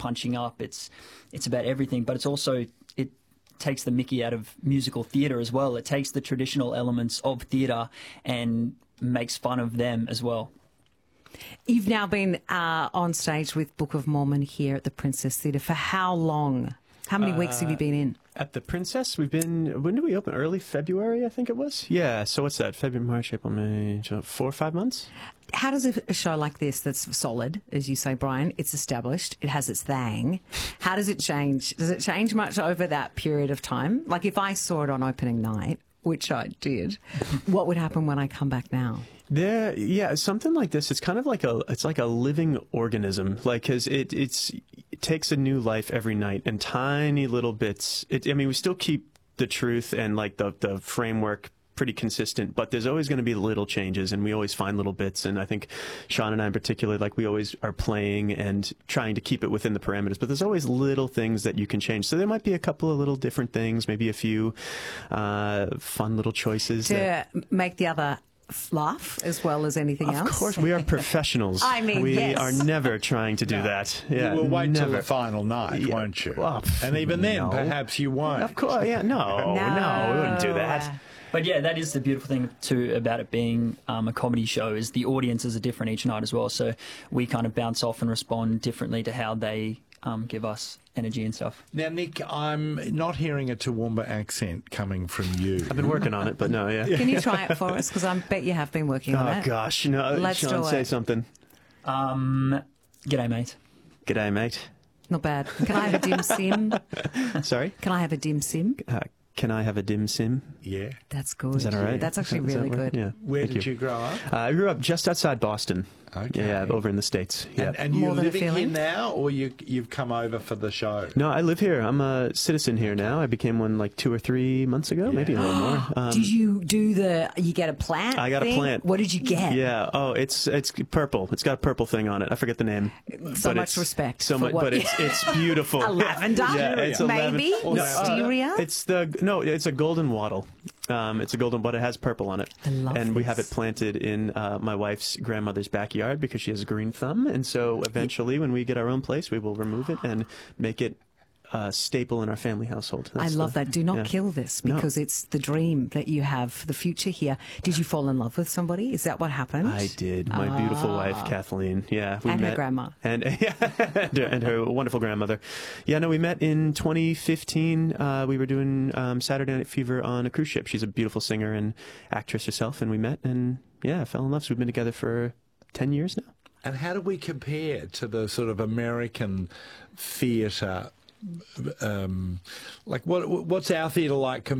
punching up. It's about everything, but it's also, it takes the mickey out of musical theatre as well. It takes the traditional elements of theatre and makes fun of them as well. You've now been on stage with Book of Mormon here at the Princess Theatre for how long? How many weeks have you been in? At the Princess, we've been, when did we open? Early February, I think it was? Yeah, so what's that? February, March, April, May, 4 or 5 months? How does a show like this that's solid, as you say, Brian, it's established, it has its thing, how does it change? Does it change much over that period of time? Like if I saw it on opening night, which I did, what would happen when I come back now? Yeah, something like this. It's kind of like it's like a living organism, like because it takes a new life every night, and tiny little bits. I mean, we still keep the truth and like the framework pretty consistent, but there's always going to be little changes, and we always find little bits. And I think Sean and I in particular, like we always are playing and trying to keep it within the parameters, but there's always little things that you can change. So there might be a couple of little different things, maybe a few fun little choices to make the other laugh as well as anything else. Of course, we are professionals. I mean, we yes. are never trying to do that. Yeah, you will wait never. till the final night, won't you? Well, and even then, perhaps you won't. Of course, yeah, no, we wouldn't do that. But yeah, that is the beautiful thing too about it being a comedy show, is the audiences are different each night as well. So we kind of bounce off and respond differently to how they give us energy and stuff. Now, Nick, I'm not hearing a Toowoomba accent coming from you. I've been working on it, but no, yeah. Can you try it for us? Because I bet you have been working on it. Oh, gosh. No, Let's Sean, do say it. something. G'day, mate. G'day, mate. Not bad. Can I have a dim sim? Sorry? Can I have a dim sim? Can I have a dim sim? Yeah. That's good. Is that all right? That's actually Is that really right? good. Yeah. Where did you grow up? I grew up just outside Boston. Okay. Yeah, over in the States. Yeah. And you're More than a living here feeling? now, or you've come over for the show? No, I live here. I'm a citizen here now. I became one like 2 or 3 months ago, maybe a little more. Did you do you get a plant? I got a thing? plant. What did you get? Yeah. Oh, it's purple. It's got a purple thing on it. I forget the name. So But much it's respect. So for much, what but it's beautiful. a lavender? Yeah, it's a maybe lavender. wisteria. It's a golden wattle. It's a golden, but it has purple on it. I love and we have this. it planted in my wife's grandmother's backyard because she has a green thumb. And so eventually, when we get our own place, we will remove it and make it a staple in our family household. I love that. Do not kill this, because it's the dream that you have for the future here. Did you fall in love with somebody? Is that what happened? I did. My beautiful wife, Kathleen. Yeah, we And met. her grandma. And and her wonderful grandmother. Yeah, no, we met in 2015. We were doing Saturday Night Fever on a cruise ship. She's a beautiful singer and actress herself, and we met and fell in love. So we've been together for 10 years now. And how do we compare to the sort of American theatre? Like, what's our theatre like